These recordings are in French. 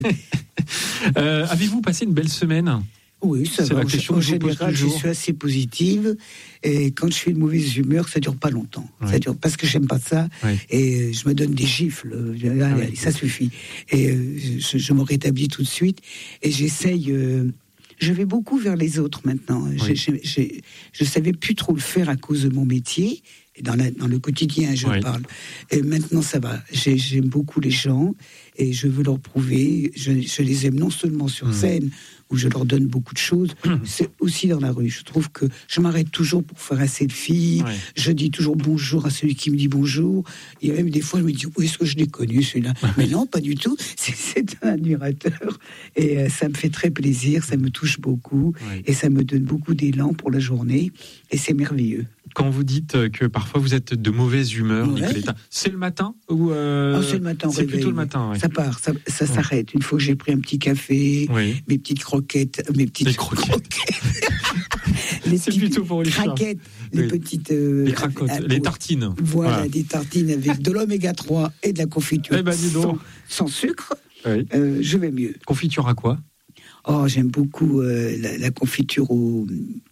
Avez-vous passé une belle semaine ? Oui, ça C'est va. la question En que je vous pose général, je toujours. suis assez positive. Et quand je suis de mauvaise humeur, ça dure pas longtemps. Ouais. Ça dure parce que j'aime pas ça. Ouais. Et je me donne des gifles. Allez, ça suffit. Et je me rétablis tout de suite. Et j'essaye. Je vais beaucoup vers les autres maintenant. Oui. Je savais plus trop le faire à cause de mon métier. Et dans le quotidien, je parle. Et maintenant, ça va. J'aime beaucoup les gens et je veux leur prouver. Je les aime non seulement sur scène, où je leur donne beaucoup de choses, c'est aussi dans la rue. Je trouve que je m'arrête toujours pour faire un selfie. Ouais. Je dis toujours bonjour à celui qui me dit bonjour. Il y a même des fois, je me dis, où est-ce que je l'ai connu, celui-là ? Mais non, pas du tout. C'est un admirateur. Et ça me fait très plaisir, ça me touche beaucoup. Ouais. Et ça me donne beaucoup d'élan pour la journée. Et c'est merveilleux. Quand vous dites que parfois vous êtes de mauvaise humeur, Ouais. Nicoletta, c'est le matin ou C'est le matin au c'est réveil. plutôt le matin. Ouais. Ça part, ça s'arrête. Une fois que j'ai pris un petit café, Oui. mes petites croquettes, mes petites Les croquettes. les C'est petites plutôt pour les craquettes, les Oui. petites Les cracottes, les tartines. Voilà, des tartines avec de l'oméga 3 et de la confiture Eh ben, dis donc. sans sucre. Oui. Je vais mieux. Confiture à quoi ? Oh, j'aime beaucoup la confiture au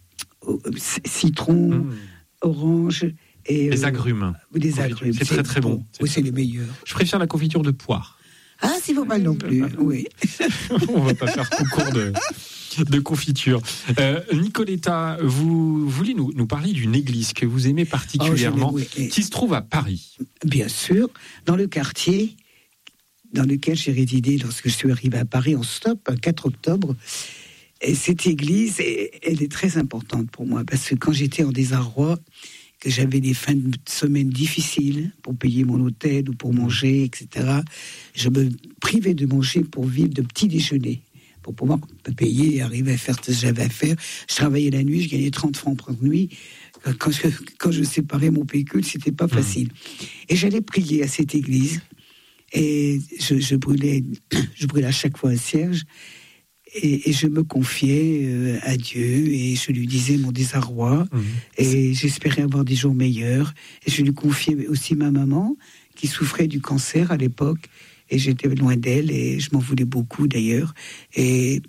citron, orange et Les agrumes. des Confiture. agrumes. C'est très très bon. Oui, c'est les meilleurs. Je préfère la confiture de poire. Ah, c'est pas mal non plus. Oui. On va pas faire concours de confiture. Nicoletta, vous voulez nous parler d'une église que vous aimez particulièrement, qui se trouve à Paris. Bien sûr, dans le quartier dans lequel j'ai résidé lorsque je suis arrivé à Paris en stop, le 4 octobre. Et cette église, elle est très importante pour moi, parce que quand j'étais en désarroi, que j'avais des fins de semaine difficiles pour payer mon hôtel ou pour manger, etc., je me privais de manger pour vivre de petits déjeuners, pour pouvoir payer et arriver à faire ce que j'avais à faire. Je travaillais la nuit, je gagnais 30 francs par nuit. Quand je séparais mon pécule, c'était pas facile. Et j'allais prier à cette église, et je brûlais à chaque fois un cierge, et je me confiais à Dieu, et je lui disais mon désarroi, et j'espérais avoir des jours meilleurs. Et je lui confiais aussi ma maman, qui souffrait du cancer à l'époque, et j'étais loin d'elle, et je m'en voulais beaucoup d'ailleurs. Et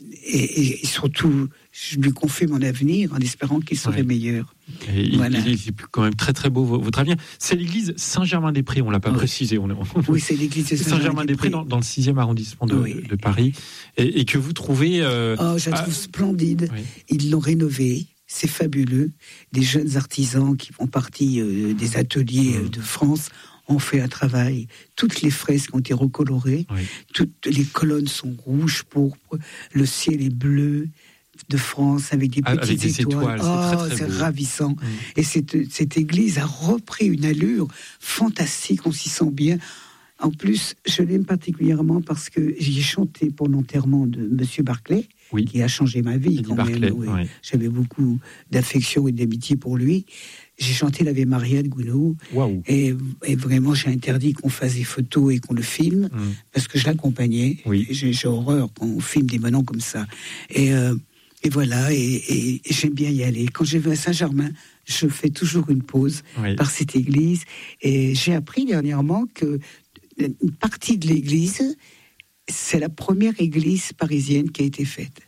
surtout, je lui confiais mon avenir en espérant qu'il serait meilleur. Et voilà. il est quand même très très beau votre avenir. C'est l'église Saint-Germain-des-Prés, on l'a pas précisé. Oui, c'est l'église de Saint-Germain-des-Prés dans le 6e arrondissement de Paris, et que vous trouvez... je la trouve splendide. Oui. Ils l'ont rénovée. C'est fabuleux. Des jeunes artisans qui font partie des ateliers de France ont fait un travail. Toutes les fresques ont été recolorées. Oui. Toutes les colonnes sont rouges, pourpres. Le ciel est bleu de France avec des petites étoiles. C'est ravissant. Et cette église a repris une allure fantastique. On s'y sent bien. En plus, je l'aime particulièrement parce que j'y ai chanté pour l'enterrement de Monsieur Barclay, qui a changé ma vie quand même. Oui. J'avais beaucoup d'affection et d'amitié pour lui. J'ai chanté l'Ave Maria de Gounod. Wow. Et vraiment, j'ai interdit qu'on fasse des photos et qu'on le filme, parce que je l'accompagnais. Oui. J'ai horreur quand on filme des menons comme ça. Et voilà, et j'aime bien y aller. Quand je vais à Saint-Germain, je fais toujours une pause par cette église. Et j'ai appris dernièrement que une partie de l'église, c'est la première église parisienne qui a été faite.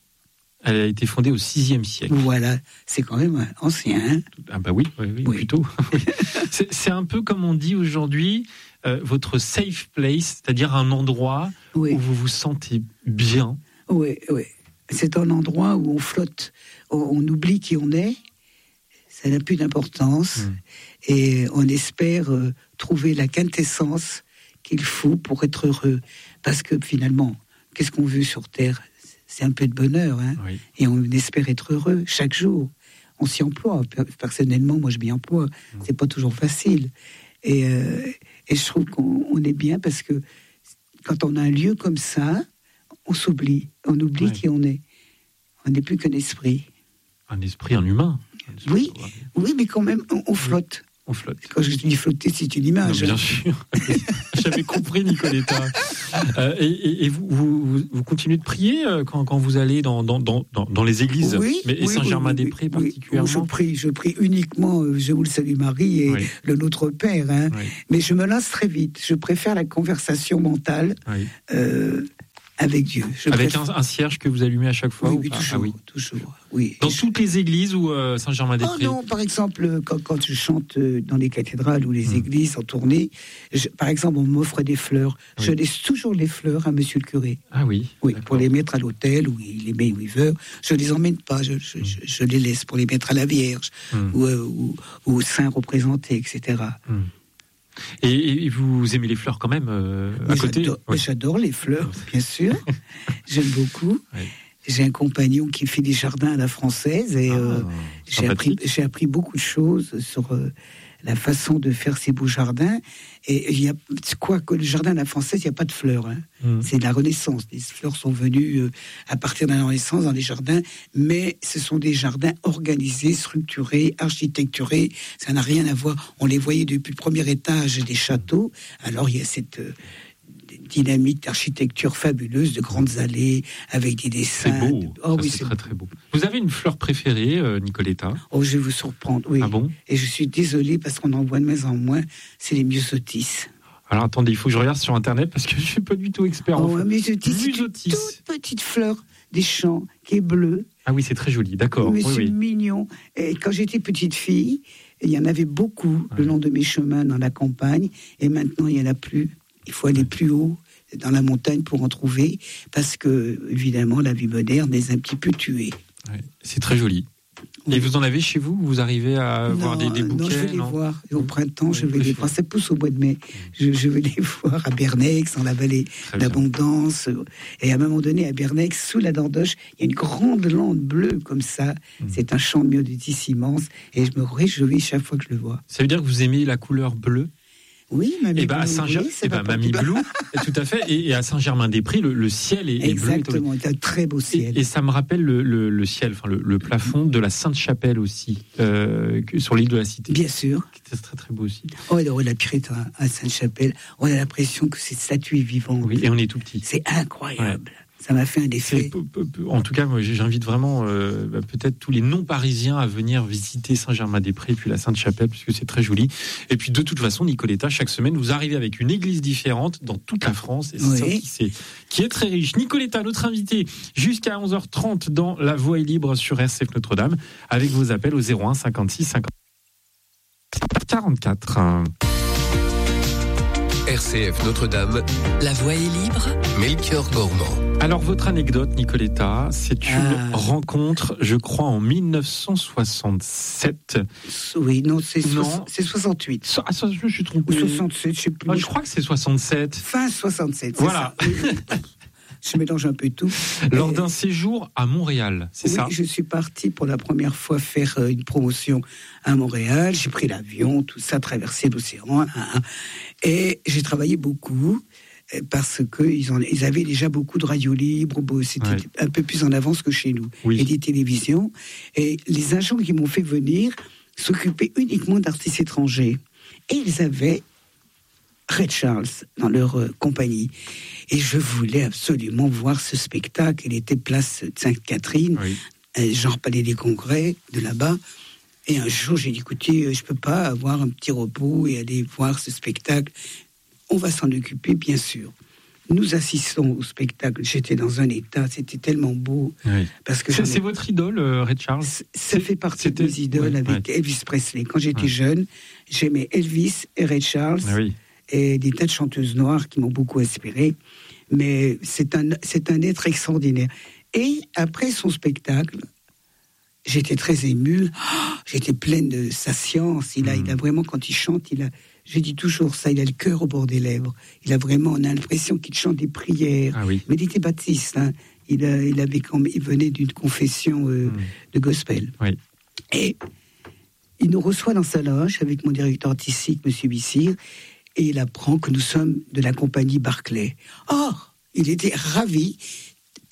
Elle a été fondée au 6e siècle. Voilà, c'est quand même ancien. Hein. Ah bah oui, plutôt. C'est un peu comme on dit aujourd'hui, votre safe place, c'est-à-dire un endroit où vous vous sentez bien. Oui. C'est un endroit où on flotte, on oublie qui on est, ça n'a plus d'importance, et on espère trouver la quintessence qu'il faut pour être heureux. Parce que finalement, qu'est-ce qu'on veut sur Terre ? C'est un peu de bonheur, hein ? Et on espère être heureux chaque jour. On s'y emploie. Personnellement, moi je m'y emploie. C'est pas toujours facile. Et je trouve qu'on est bien parce que quand on a un lieu comme ça, on s'oublie. On oublie qui on est. On n'est plus qu'un esprit. Un esprit, un humain. Oui, mais quand même, on flotte. On flotte. Quand je dis flotter, c'est une image. Non, bien sûr. J'avais compris, Nicoletta. Et vous continuez de prier quand vous allez dans les églises, et Saint-Germain-des-Prés particulièrement. Je prie uniquement, je vous le salue Marie et le Notre Père. Hein. Oui. Mais je me lasse très vite. Je préfère la conversation mentale. Avec Dieu. Avec un cierge que vous allumez à chaque fois? Oui, toujours. Oui. Dans toutes les églises ou Saint-Germain-des-Prés? Non, par exemple, quand je chante dans les cathédrales ou les églises en tournée, par exemple, on m'offre des fleurs. Oui. Je laisse toujours les fleurs à monsieur le curé. Ah oui? Oui, pour les mettre à l'hôtel, où il les met où il veut. Je les emmène pas, je les laisse pour les mettre à la Vierge ou au saint représenté, etc. Et vous aimez les fleurs quand même à côté? J'adore les fleurs, bien sûr. J'aime beaucoup. Oui. J'ai un compagnon qui fait des jardins à la française et j'ai appris beaucoup de choses sur la façon de faire ces beaux jardins. Et il y a que le jardin à la française, il n'y a pas de fleurs. Hein. C'est de la Renaissance. Les fleurs sont venues à partir de la Renaissance dans les jardins, mais ce sont des jardins organisés, structurés, architecturés. Ça n'a rien à voir. On les voyait depuis le premier étage des châteaux. Alors il y a cette dynamique d'architecture fabuleuse, de grandes allées avec des dessins. C'est beau. C'est très très beau. Vous avez une fleur préférée, Nicoletta? Je vais vous surprendre, oui. Ah bon? Et je suis désolée parce qu'on en voit de moins en moins, c'est les myosotis. Alors attendez, il faut que je regarde sur internet parce que je suis pas du tout expert en fleurs. Myosotis, c'est une toute petite fleur des champs qui est bleue. Ah oui, c'est très joli, d'accord. Mais c'est mignon. Et quand j'étais petite fille, il y en avait beaucoup le long de mes chemins dans la campagne, et maintenant il n'y en a plus. Il faut aller plus haut dans la montagne pour en trouver, parce que, évidemment, la vie moderne les a un petit peu tués. Oui, c'est très joli. Et vous en avez chez vous? Vous arrivez à voir des bouquets? Non, je vais les voir. Au printemps, je vais les voir. Ça pousse au mois de mai. Je vais les voir à Bernex, dans la vallée d'Abondance. Et à un moment donné, à Bernex, sous la Dordoche, il y a une grande lande bleue comme ça. C'est un champ de myosotis immense. Et je me réjouis chaque fois que je le vois. Ça veut dire que vous aimez la couleur bleue? Oui, Mamie Blue. Mamie Blue, tout à fait. Et à Saint-Germain-des-Prés, le ciel est bleu. Exactement, c'est un très beau ciel. Et ça me rappelle le ciel, enfin le plafond de la Sainte-Chapelle aussi, sur l'île de la Cité. Bien sûr. C'est très très beau aussi. La Pirette à Sainte-Chapelle, on a l'impression que cette statue est vivante. Oui, et on est tout petit. C'est incroyable. Ouais. Ça m'a fait un effet. En tout cas, moi, j'invite vraiment peut-être tous les non-parisiens à venir visiter Saint-Germain-des-Prés et puis la Sainte-Chapelle, puisque c'est très joli. Et puis de toute façon, Nicoletta, chaque semaine, vous arrivez avec une église différente dans toute la France. Et c'est ça qui est très riche. Nicoletta, notre invitée, jusqu'à 11h30 dans La Voix est libre sur RCF Notre-Dame, avec vos appels au 01 56 50 44. RCF Notre-Dame, La Voix est libre, Melchior Gormand. Alors, votre anecdote, Nicoletta, c'est une rencontre, je crois, en 1967. Oui, non, c'est 68. Je suis trompé. Ou 67, je sais plus. Je crois que c'est 67. Fin 67, voilà. C'est ça. Je mélange un peu tout. Lors d'un séjour à Montréal, c'est ça? Oui, je suis partie pour la première fois faire une promotion à Montréal. J'ai pris l'avion, tout ça, traversé l'océan. Et j'ai travaillé beaucoup parce qu'ils avaient déjà beaucoup de radios libres. C'était un peu plus en avance que chez nous. Oui. Et des télévisions. Et les agents qui m'ont fait venir s'occupaient uniquement d'artistes étrangers. Et ils avaient Ray Charles dans leur compagnie. Et je voulais absolument voir ce spectacle. Il était place Sainte-Catherine, genre Palais des Congrès, de là-bas. Et un jour, j'ai dit, écoutez, je ne peux pas avoir un petit repos et aller voir ce spectacle. On va s'en occuper, bien sûr. Nous assistons au spectacle. J'étais dans un état, c'était tellement beau. Oui. Parce que c'est votre idole, Ray Charles? Ça fait partie de mes idoles avec Elvis Presley. Quand j'étais jeune, j'aimais Elvis et Ray Charles. Et des tas de chanteuses noires qui m'ont beaucoup inspiré. Mais c'est un être extraordinaire. Et après son spectacle, j'étais très émue. J'étais pleine de sa science. Il a vraiment, quand il chante, je dis toujours ça, il a le cœur au bord des lèvres. On a l'impression qu'il chante des prières. Mais il était baptiste. Hein. Il venait d'une confession de gospel. Oui. Et il nous reçoit dans sa loge avec mon directeur artistique, M. Bissir. Et il apprend que nous sommes de la compagnie Barclay. Oh, il était ravi,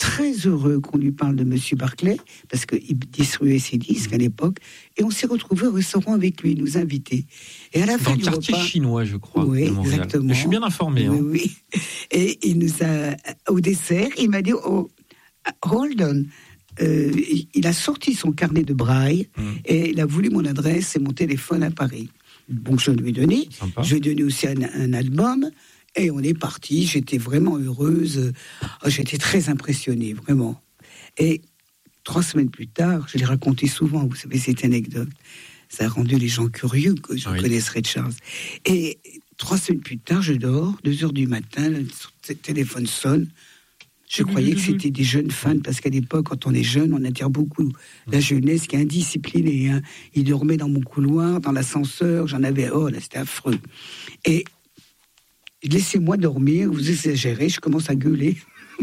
très heureux qu'on lui parle de Monsieur Barclay, parce qu'il distribuait ses disques à l'époque, et on s'est retrouvés au restaurant avec lui, il nous invitait. Et à la fin dans du le quartier repas, chinois, je crois. oui, de Montréal. exactement. Mais je suis bien informé. Oui, Hein. oui. Et il nous a, au dessert, il m'a dit, oh, hold on. Il a sorti son carnet de braille et il a voulu mon adresse et mon téléphone à Paris. Donc je lui ai donné. Sympa. Je lui ai donné aussi un album et on est parti. J'étais vraiment heureuse. J'étais très impressionnée, vraiment. Et 3 semaines plus tard, je l'ai raconté souvent, vous savez, cette anecdote. Ça a rendu les gens curieux que je connaisse Ray Charles. Et 3 semaines plus tard, je dors, 2h du matin, le téléphone sonne. Je croyais que c'était des jeunes fans, parce qu'à l'époque, quand on est jeune, on attire beaucoup la jeunesse qui est indisciplinée. Hein. Ils dormaient dans mon couloir, dans l'ascenseur, j'en avais, là, c'était affreux. Et laissez-moi dormir, vous exagérez, je commence à gueuler.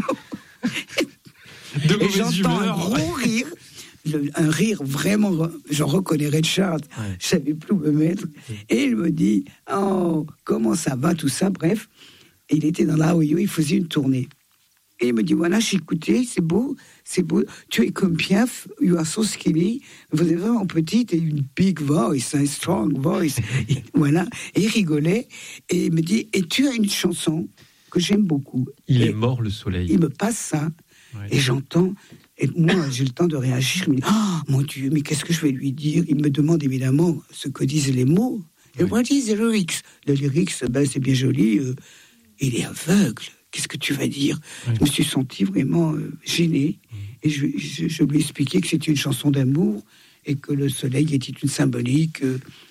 Et j'entends un gros rire, un rire vraiment, j'en reconnais Ray Charles, je savais plus où me mettre. Et il me dit, oh, comment ça va, tout ça, bref. Et il était dans la Ohio, il faisait une tournée. Et il me dit, voilà, j'ai écouté, c'est beau, tu es comme Piaf, you are so skinny, vous êtes vraiment petite et une big voice, un strong voice, et voilà. Et il rigolait, et il me dit, et tu as une chanson que j'aime beaucoup. Il est mort le soleil. Il me passe ça, et j'entends, et moi j'ai le temps de réagir, je me dis, mon Dieu, mais qu'est-ce que je vais lui dire? Il me demande évidemment ce que disent les mots, et what is the lyrics? Le lyrics, c'est bien joli, il est aveugle. Qu'est-ce que tu vas dire? Je me suis senti vraiment gêné. Et je lui ai expliqué que c'était une chanson d'amour et que le soleil était une symbolique.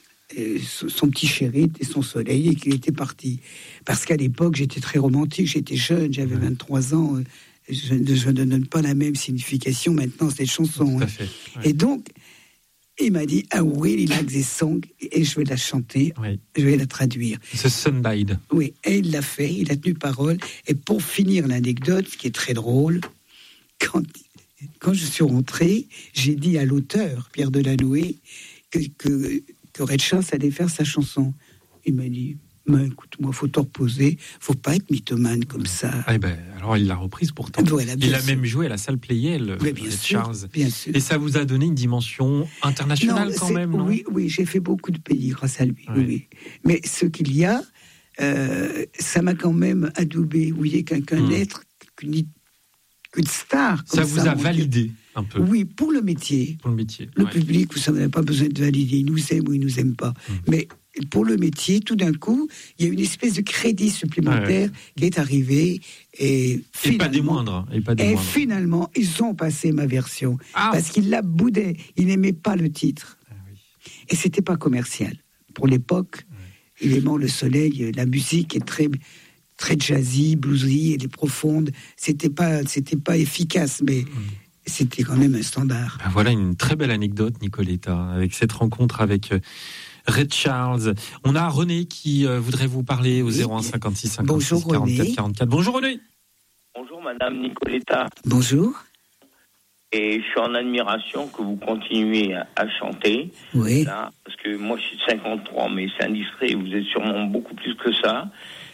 Son petit chéri était son soleil et qu'il était parti. Parce qu'à l'époque, j'étais très romantique, j'étais jeune, j'avais 23 ans. Je ne donne pas la même signification maintenant, cette chanson. Tout à fait. Et donc, il m'a dit, I really like this song, et je vais la chanter, je vais la traduire. The Sun Died. Oui, et il l'a fait, il a tenu parole. Et pour finir l'anecdote, qui est très drôle, quand je suis rentré, j'ai dit à l'auteur, Pierre Delanoë, que Ray Charles allait faire sa chanson. Il m'a dit, mais écoute-moi, faut te reposer, faut pas être mythomane comme ça. Alors il l'a reprise pourtant. Voilà, il a même joué à la salle Playel, Ray Charles. Bien sûr. Et ça vous a donné une dimension internationale quand même, non? Oui, j'ai fait beaucoup de pays grâce à lui. Oui. Mais ce qu'il y a, ça m'a quand même adoubé. Vous voyez, qu'un être, qu'une star. Comme ça vous a validé un peu. Oui, pour le métier. Pour le métier. Le public, vous savez, on n'a pas besoin de valider. Il nous aime ou il nous aime pas. Mais pour le métier, tout d'un coup, il y a une espèce de crédit supplémentaire qui est arrivé. Et pas des moindres. Et finalement, ils ont passé ma version. Parce qu'il la boudait. Il n'aimait pas le titre. Et c'était pas commercial. Pour l'époque, il est mort le soleil. La musique est très, très jazzy, bluesy, elle est profonde. C'était pas efficace, mais c'était quand même un standard. Voilà une très belle anecdote, Nicoletta, avec cette rencontre avec Ray Charles. On a René qui voudrait vous parler au 01 56 56 44 44. Bonjour René. Bonjour Madame Nicoletta. Bonjour. Et je suis en admiration que vous continuez à chanter. Oui. Là, parce que moi je suis de 53, mais c'est indiscret, vous êtes sûrement beaucoup plus que ça.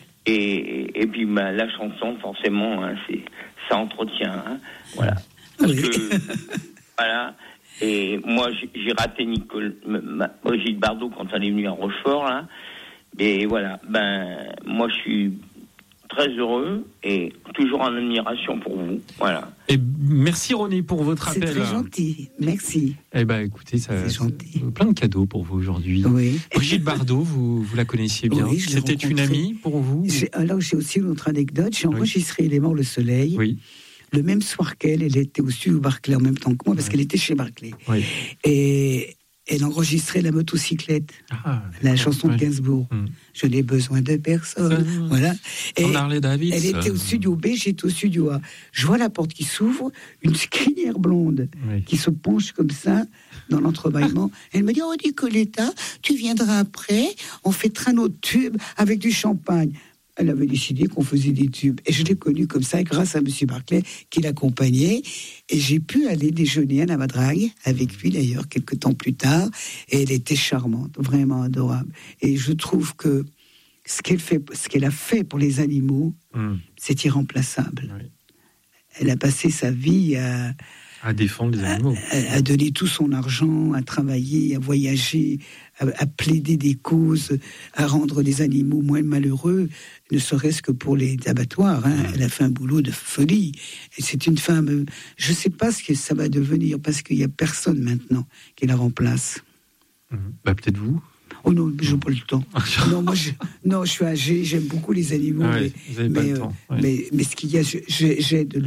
Et puis la chanson, forcément, ça entretient. Voilà. Parce que, voilà. Et moi, j'ai raté Brigitte Bardot quand elle est venue à Rochefort, là. Et voilà, moi, je suis très heureux et toujours en admiration pour vous. Voilà. Et merci René pour votre appel. C'est très gentil, merci. Écoutez, c'est gentil. Plein de cadeaux pour vous aujourd'hui. Oui. Brigitte Bardot, vous la connaissiez bien. Oui, c'était une amie pour vous? Alors j'ai aussi une autre anecdote. J'ai enregistré Il est mort le soleil. Oui. Le même soir qu'elle était au studio Barclay en même temps que moi, parce qu'elle était chez Barclay. Oui. Et elle enregistrait La motocyclette, la chanson de Gainsbourg. Je n'ai besoin de personne. Voilà. Et elle était au studio B, j'étais au studio A. Je vois la porte qui s'ouvre, une crinière blonde qui se penche comme ça dans l'entrebâillement. Elle me dit, oh Nicoletta, tu viendras après, on fêtera notre tube avec du champagne. Elle avait décidé qu'on faisait des tubes. Et je l'ai connue comme ça, grâce à M. Barclay, qui l'accompagnait. Et j'ai pu aller déjeuner à la Madrague, avec lui d'ailleurs, quelques temps plus tard. Et elle était charmante, vraiment adorable. Et je trouve que ce qu'elle a fait pour les animaux, c'est irremplaçable. Oui. Elle a passé sa vie à défendre les animaux. À donner tout son argent, à travailler, à voyager, à plaider des causes, à rendre les animaux moins malheureux, ne serait-ce que pour les abattoirs. Elle a fait un boulot de folie. Et c'est une femme... Je ne sais pas ce que ça va devenir, parce qu'il n'y a personne maintenant qui la remplace. Peut-être vous. Oh non, je n'ai pas le temps. Je suis âgée, j'aime beaucoup les animaux. Vous n'avez pas le temps. Mais ce qu'il y a, j'aide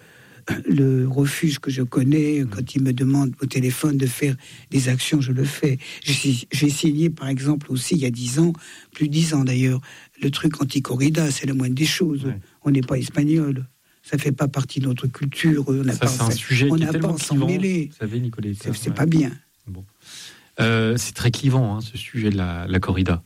le refuge que je connais. Quand il me demande au téléphone de faire des actions, je le fais. J'ai signé, par exemple, aussi, il y a 10 ans, plus de 10 ans d'ailleurs, le truc anti-corrida, c'est la moindre des choses. On n'est pas espagnol. Ça ne fait pas partie de notre culture. C'est un sujet qui est tellement clivant. Vous savez, Nicoletta. C'est pas bien. Bon. C'est très clivant, ce sujet de la corrida.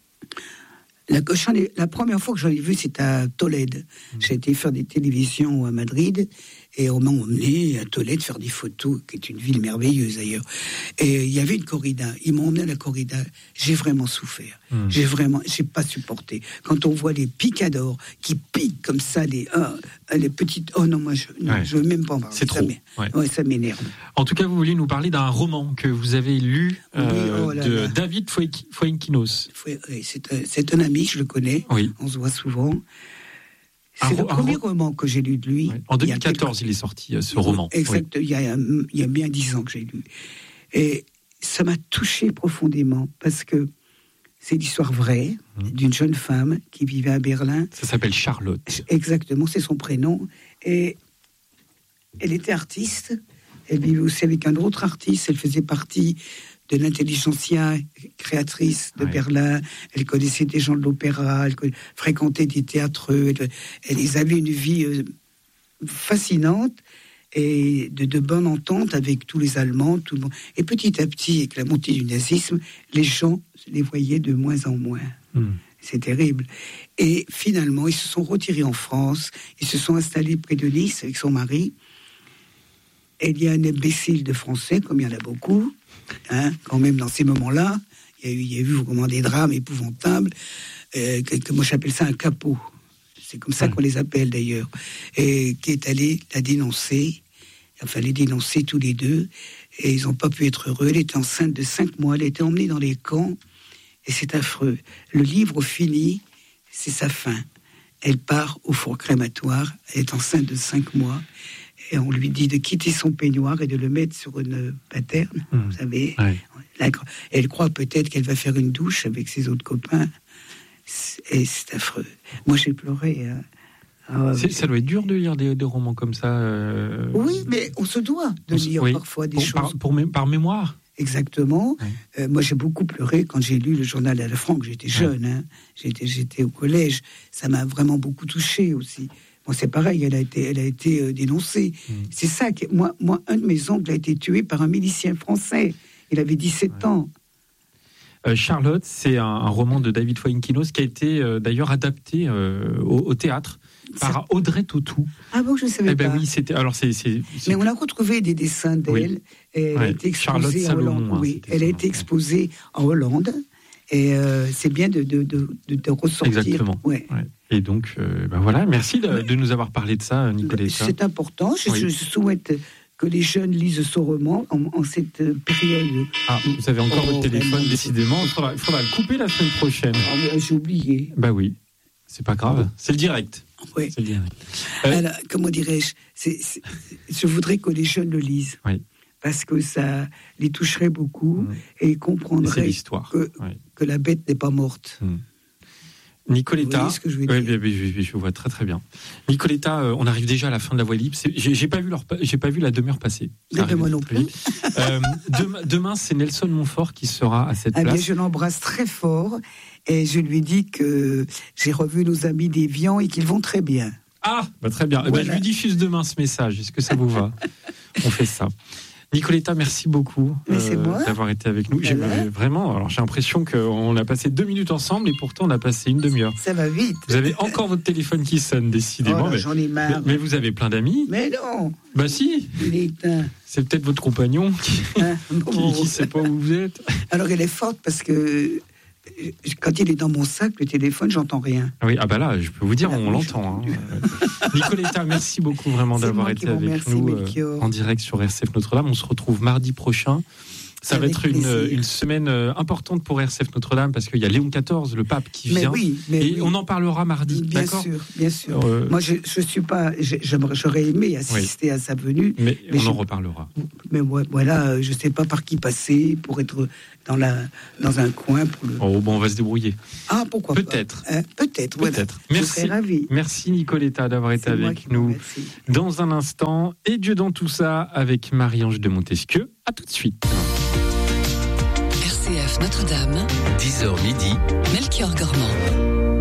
La première fois que j'en ai vu, c'était à Tolède. J'ai été faire des télévisions à Madrid et on m'a emmené à Tolède faire des photos, qui est une ville merveilleuse d'ailleurs. Et il y avait une corrida. Ils m'ont emmené à la corrida. J'ai vraiment souffert. J'ai pas supporté. Quand on voit les picadors qui piquent comme ça, les petites. Oh non, moi je veux même pas en parler. C'est trop. Ça m'énerve. En tout cas, vous vouliez nous parler d'un roman que vous avez lu de David Fuenquinos. C'est un ami, je le connais. Oui. On se voit souvent. C'est le premier roman que j'ai lu de lui. En 2014, il est sorti, ce roman. Exact. Oui. Il y a bien 10 ans que j'ai lu. Et ça m'a touché profondément parce que c'est l'histoire vraie d'une jeune femme qui vivait à Berlin. Ça s'appelle Charlotte. Exactement, c'est son prénom. Et elle était artiste. Elle vivait aussi avec un autre artiste. Elle faisait partie de l'intelligentsia créatrice de Berlin. Elle connaissait des gens de l'opéra, elle fréquentait des théâtreux, elle avait une vie fascinante et de bonne entente avec tous les Allemands. Tout le monde. Et petit à petit, avec la montée du nazisme, les gens les voyaient de moins en moins. C'est terrible. Et finalement, ils se sont retirés en France, ils se sont installés près de Nice avec son mari. Et il y a un imbécile de Français, comme il y en a beaucoup, quand même dans ces moments-là, il y a eu vraiment des drames épouvantables, que moi j'appelle ça un capot. C'est comme ça qu'on les appelle d'ailleurs. Et qui est allé la dénoncer, les dénoncer tous les deux, et ils n'ont pas pu être heureux. Elle était enceinte de 5 mois, elle a été emmenée dans les camps, et c'est affreux. Le livre finit, c'est sa fin. Elle part au four crématoire, elle est enceinte de 5 mois, et on lui dit de quitter son peignoir et de le mettre sur une paterne, vous savez. Elle croit peut-être qu'elle va faire une douche avec ses autres copains. Et c'est affreux. Moi, j'ai pleuré. Ça doit être dur de lire des romans comme ça. Oui, mais on se doit de lire parfois des choses. Par mémoire. Exactement. Moi, j'ai beaucoup pleuré quand j'ai lu le journal à la Franck. J'étais jeune, j'étais au collège. Ça m'a vraiment beaucoup touchée aussi. Bon, c'est pareil, elle a été dénoncée. C'est ça que moi, un de mes oncles a été tué par un milicien français. Il avait 17 ans. Charlotte, c'est un roman de David Fuenquinos qui a été d'ailleurs adapté au théâtre par Audrey Tautou. Ah bon, je ne savais pas. Oui, c'était. Alors Mais on a retrouvé des dessins d'elle. Elle a été exposée en Hollande. Elle a été exposée en Hollande. Et c'est bien de ressortir. Exactement. Et donc, voilà, merci de nous avoir parlé de ça, Nicoletta. C'est important. Je souhaite que les jeunes lisent ce roman en cette période. Ah, vous avez encore votre téléphone, décidément. Il faudra le couper la semaine prochaine. J'ai oublié. Bah oui, c'est pas grave. C'est le direct. Oui. C'est le direct. Alors, comment dirais-je, je voudrais que les jeunes le lisent. Oui. Parce que ça les toucherait beaucoup et ils comprendraient que la bête n'est pas morte. Nicoletta, vous voyez ce que je veux dire ? Je vois très très bien. Nicoletta, on arrive déjà à la fin de la Voix libre. J'ai pas vu la demi-heure passer. Moi non plus. Demain, c'est Nelson Montfort qui sera à cette place. Bien, je l'embrasse très fort et je lui dis que j'ai revu nos amis d'Évian et qu'ils vont très bien. Ah, très bien. Voilà. Je lui diffuse demain ce message. Est-ce que ça vous va ? On fait ça. Nicoletta, merci beaucoup d'avoir été avec nous. Vraiment, alors j'ai l'impression qu'on a passé 2 minutes ensemble et pourtant on a passé une demi-heure. Ça va vite. Vous avez encore votre téléphone qui sonne, décidément. J'en ai marre. Mais vous avez plein d'amis. Mais non. Bah si. Il est éteint. C'est peut-être votre compagnon qui ne sait pas où vous êtes. Alors elle est forte parce que quand il est dans mon sac, le téléphone, j'entends rien. Oui, ah bah là, je peux vous dire, on l'entend. Nicoletta, merci beaucoup vraiment d'avoir été avec nous en direct sur RCF Notre-Dame. On se retrouve mardi prochain. Ça va être une semaine importante pour RCF Notre-Dame parce qu'il y a Léon XIV, le pape, qui vient. Et on en parlera mardi. Bien d'accord ? sûr, bien sûr. Moi, je suis pas. J'aurais aimé assister à sa venue. Mais on en reparlera. Mais voilà, je sais pas par qui passer pour être dans un coin. Oh, bon, on va se débrouiller. Ah, pourquoi peut-être. Pas Peut-être. Voilà. Merci. Je serais ravie. Merci Nicoletta d'avoir été avec nous. Dans un instant, et Dieu dans tout ça avec Marie-Ange de Montesquieu. À tout de suite. RCF Notre-Dame, 10h midi, Melchior Gormand.